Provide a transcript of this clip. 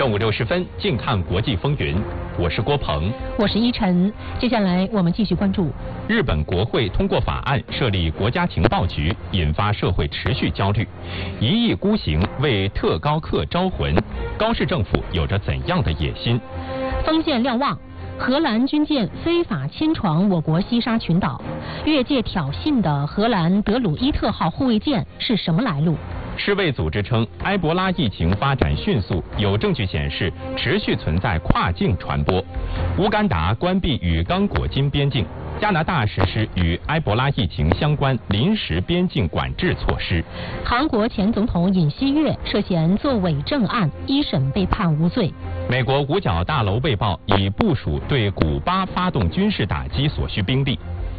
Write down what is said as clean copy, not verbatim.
正午60分，近看国际风云。我是郭鹏， 我是依晨。接下来我们继续关注日本国会通过法案设立国家情报局，引发社会持续焦虑。1亿孤刑为特高课招魂，高市政府有着怎样的野心？ 锋线瞭望。荷兰军舰非法侵闯我国西沙群岛，越界挑衅的荷兰德鲁伊特号护卫舰是什么来路？ 世卫组织称，埃博拉疫情发展迅速，有证据显示持续存在跨境传播。乌干达关闭与刚果金边境，加拿大实施与埃博拉疫情相关临时边境管制措施。 韩国前总统尹锡悦涉嫌作伪证案，一审被判无罪。 美国五角大楼被曝已部署对古巴发动军事打击所需兵力。